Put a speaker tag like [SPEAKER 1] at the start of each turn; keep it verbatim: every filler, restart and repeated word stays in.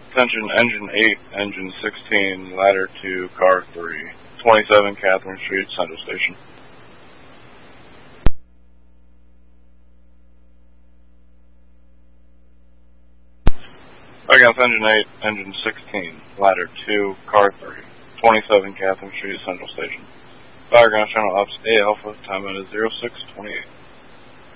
[SPEAKER 1] Attention, engine eight, engine sixteen, ladder two, car three, twenty-seven Catherine Street, Central Station. Against engine eight, engine sixteen, ladder two, car three, twenty-seven Catherine Street, Central Station. Fire ground channel ops A Alpha, time minute zero six twenty-eight.